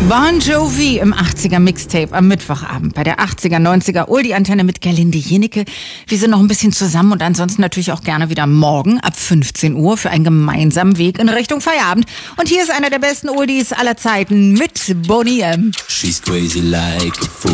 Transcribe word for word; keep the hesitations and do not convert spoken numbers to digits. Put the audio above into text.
Bon Jovi im achtziger Mixtape am Mittwochabend bei der achtziger, neunziger Oldie-Antenne mit Gerlinde Jenecke. Wir sind noch ein bisschen zusammen und ansonsten natürlich auch gerne wieder morgen ab fünfzehn Uhr für einen gemeinsamen Weg in Richtung Feierabend. Und hier ist einer der besten Oldies aller Zeiten mit Boney M. She's crazy like a fool.